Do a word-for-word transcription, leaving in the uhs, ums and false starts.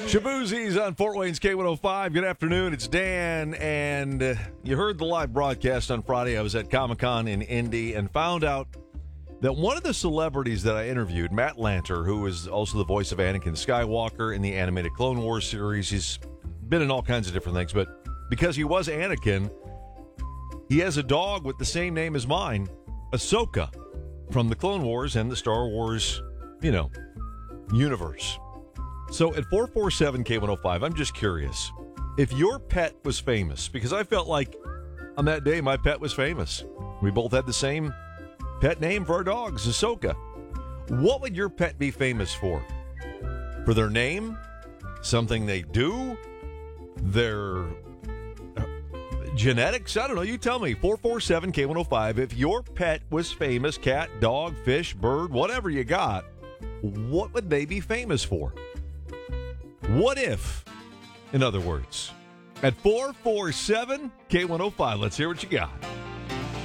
Shaboozie's on Fort Wayne's K one oh five. Good afternoon. It's Dan, and uh, you heard the live broadcast on Friday. I was at Comic-Con in Indy and found out that one of the celebrities that I interviewed, Matt Lanter, who is also the voice of Anakin Skywalker in the animated Clone Wars series, he's been in all kinds of different things, but because he was Anakin, he has a dog with the same name as mine, Ahsoka, from the Clone Wars and the Star Wars, you know, universe. So at four four seven K one oh five, I'm just curious, if your pet was famous, because I felt like on that day my pet was famous. We both had the same pet name for our dogs, Ahsoka. What would your pet be famous for? For their name? Something they do? Their uh, genetics? I don't know. You tell me. four four seven K one oh five. If your pet was famous, cat, dog, fish, bird, whatever you got, what would they be famous for? What if, in other words? At four four seven K one oh five, let's hear what you got.